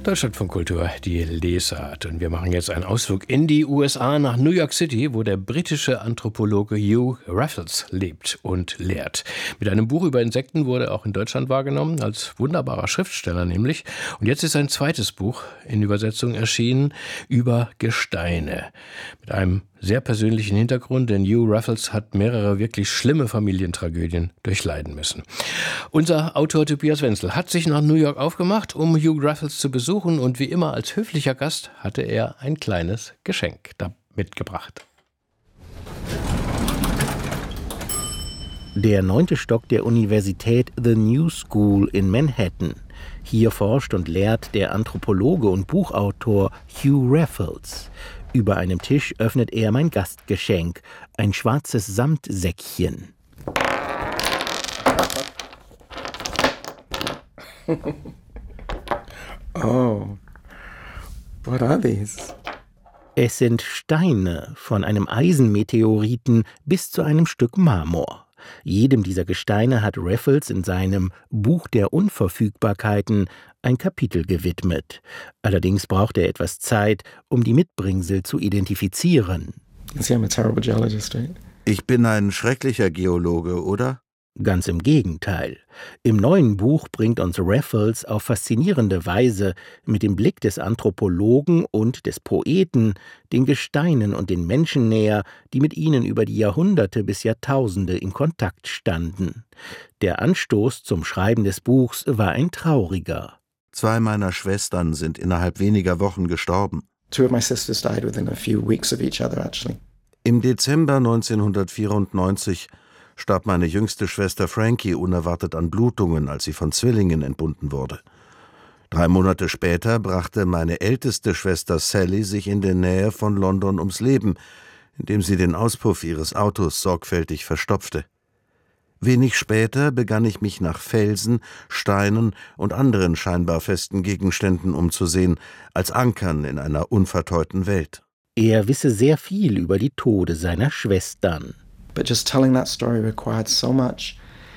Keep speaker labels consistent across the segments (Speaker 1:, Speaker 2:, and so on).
Speaker 1: Deutschlandfunk Kultur, die Lesart. Und wir machen jetzt einen Ausflug in die USA nach New York City, wo der britische Anthropologe Hugh Raffles lebt und lehrt. Mit einem Buch über Insekten wurde er auch in Deutschland wahrgenommen, als wunderbarer Schriftsteller nämlich. Und jetzt ist sein zweites Buch in Übersetzung erschienen, über Gesteine. Mit einem sehr persönlichen Hintergrund, denn Hugh Raffles hat mehrere wirklich schlimme Familientragödien durchleiden müssen. Unser Autor Tobias Wenzel hat sich nach New York aufgemacht, um Hugh Raffles zu besuchen, und wie immer als höflicher Gast hatte er ein kleines Geschenk mitgebracht.
Speaker 2: Der 9. Stock der Universität The New School in Manhattan. Hier forscht und lehrt der Anthropologe und Buchautor Hugh Raffles. Über einem Tisch öffnet er mein Gastgeschenk, ein schwarzes Samtsäckchen.
Speaker 3: Oh, what are these?
Speaker 2: Es sind Steine, von einem Eisenmeteoriten bis zu einem Stück Marmor. Jedem dieser Gesteine hat Raffles in seinem Buch der Unverfügbarkeiten ein Kapitel gewidmet. Allerdings braucht er etwas Zeit, um die Mitbringsel zu identifizieren.
Speaker 3: I'm a terrible geologist, right?
Speaker 4: Ich bin ein schrecklicher Geologe, oder?
Speaker 2: Ganz im Gegenteil. Im neuen Buch bringt uns Raffles auf faszinierende Weise mit dem Blick des Anthropologen und des Poeten den Gesteinen und den Menschen näher, die mit ihnen über die Jahrhunderte bis Jahrtausende in Kontakt standen. Der Anstoß zum Schreiben des Buchs war ein trauriger.
Speaker 4: 2 meiner Schwestern sind innerhalb weniger Wochen gestorben.
Speaker 3: 2 of my sisters died within a few weeks of each other, actually.
Speaker 4: Im Dezember 1994 starb meine jüngste Schwester Frankie unerwartet an Blutungen, als sie von Zwillingen entbunden wurde. 3 Monate später brachte meine älteste Schwester Sally sich in der Nähe von London ums Leben, indem sie den Auspuff ihres Autos sorgfältig verstopfte. Wenig später begann ich mich nach Felsen, Steinen und anderen scheinbar festen Gegenständen umzusehen, als Ankern in einer unverteuten Welt.
Speaker 2: Er wisse sehr viel über die Tode seiner Schwestern.
Speaker 3: But just telling that story required so much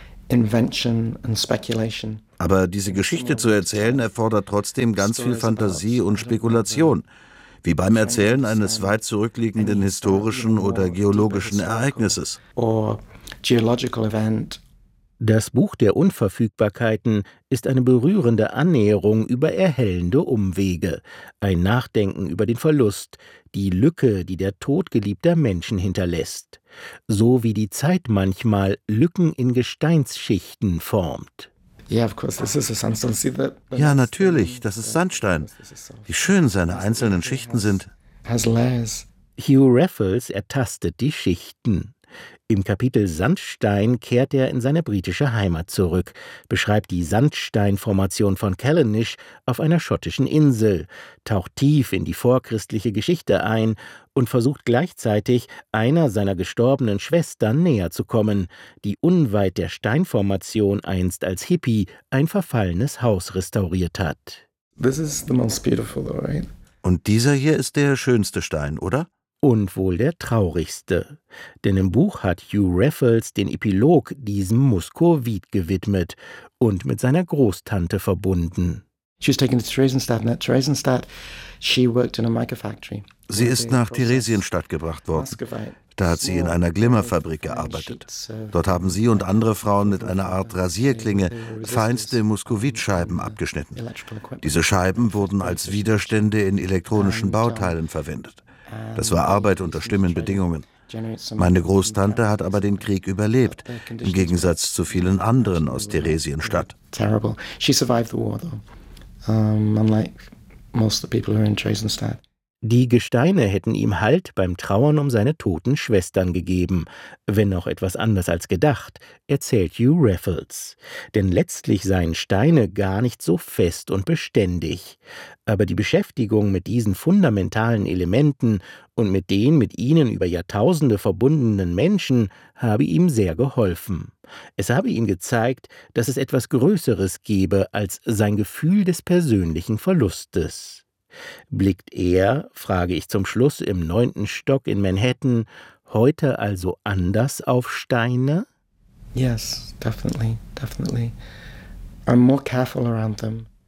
Speaker 3: invention and speculation.
Speaker 4: Aber diese Geschichte zu erzählen erfordert trotzdem ganz viel Fantasie und Spekulation, wie beim Erzählen eines weit zurückliegenden historischen oder geologischen Ereignisses.
Speaker 3: Or geological event.
Speaker 2: Das Buch der Unverfügbarkeiten ist eine berührende Annäherung über erhellende Umwege, ein Nachdenken über den Verlust, die Lücke, die der Tod geliebter Menschen hinterlässt, so wie die Zeit manchmal Lücken in Gesteinsschichten formt.
Speaker 3: Yeah, of course, this is a sandstone. See that?
Speaker 4: Ja, natürlich, das ist Sandstein. Wie schön seine einzelnen Schichten sind.
Speaker 3: Has layers.
Speaker 2: Hugh Raffles ertastet die Schichten. Im Kapitel Sandstein kehrt er in seine britische Heimat zurück, beschreibt die Sandsteinformation von Callanish auf einer schottischen Insel, taucht tief in die vorchristliche Geschichte ein und versucht gleichzeitig, einer seiner gestorbenen Schwestern näher zu kommen, die unweit der Steinformation einst als Hippie ein verfallenes Haus restauriert hat.
Speaker 3: This is the most beautiful, though, right?
Speaker 4: Und dieser hier ist der schönste Stein, oder?
Speaker 2: Und wohl der traurigste. Denn im Buch hat Hugh Raffles den Epilog diesem Muskovit gewidmet und mit seiner Großtante verbunden.
Speaker 3: She was taken to Theresienstadt, and at Theresienstadt she worked in a mica factory.
Speaker 4: Sie ist nach Theresienstadt gebracht worden. Da hat sie in einer Glimmerfabrik gearbeitet. Dort haben sie und andere Frauen mit einer Art Rasierklinge feinste Muskovitscheiben abgeschnitten. Diese Scheiben wurden als Widerstände in elektronischen Bauteilen verwendet. Das war Arbeit unter schlimmen Bedingungen. Meine Großtante hat aber den Krieg überlebt, im Gegensatz zu vielen anderen aus Theresienstadt.
Speaker 3: Terrible. She survived the war, though. Unlike most of the people who are in Theresienstadt.
Speaker 2: Die Gesteine hätten ihm Halt beim Trauern um seine toten Schwestern gegeben, wenn auch etwas anders als gedacht, erzählt Hugh Raffles. Denn letztlich seien Steine gar nicht so fest und beständig. Aber die Beschäftigung mit diesen fundamentalen Elementen und mit den mit ihnen über Jahrtausende verbundenen Menschen habe ihm sehr geholfen. Es habe ihm gezeigt, dass es etwas Größeres gebe als sein Gefühl des persönlichen Verlustes. Blickt er, frage ich zum Schluss, im 9. Stock in Manhattan heute also anders auf Steine?
Speaker 3: Yes, definitely. I'm more careful around them.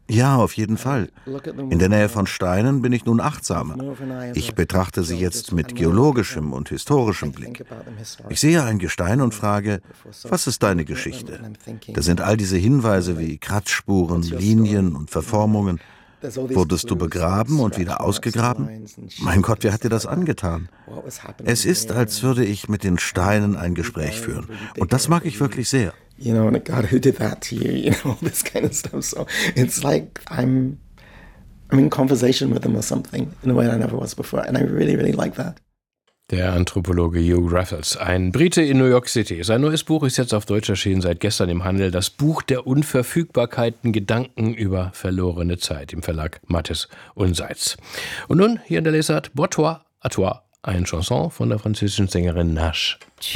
Speaker 4: Ja, auf jeden Fall. In der Nähe von Steinen bin ich nun achtsamer. Ich betrachte sie jetzt mit geologischem und historischem Blick. Ich sehe ein Gestein und frage, was ist deine Geschichte? Da sind all diese Hinweise wie Kratzspuren, Linien und Verformungen. Wurdest du begraben und wieder ausgegraben? Mein Gott, wer hat dir das angetan? Es ist, als würde ich mit den Steinen ein Gespräch führen. Und das mag ich wirklich sehr.
Speaker 3: You know, and God, who did that to you? You know, all this kind of stuff. So it's like I'm in conversation with them or something in a way I never was before. And I really, really like that.
Speaker 1: Der Anthropologe Hugh Raffles, ein Brite in New York City. Sein neues Buch ist jetzt auf Deutsch erschienen, seit gestern im Handel. Das Buch der Unverfügbarkeiten, Gedanken über verlorene Zeit im Verlag Mattes und Seitz. Und nun hier in der Lesart, Bois toi, à toi, eine Chanson von der französischen Sängerin Nash.